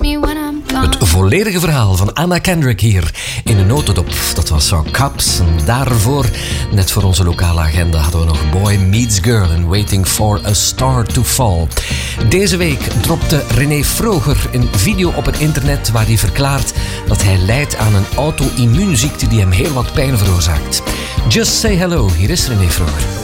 Het volledige verhaal van Anna Kendrick hier in een notendop. Dat was zo Cups. En daarvoor, net voor onze lokale agenda, hadden we nog Boy Meets Girl en Waiting for a Star to Fall. Deze week dropte René Vroger een video op het internet waar hij verklaart dat hij lijdt aan een auto-immuunziekte die hem heel wat pijn veroorzaakt. Just say hello, hier is René Vroger.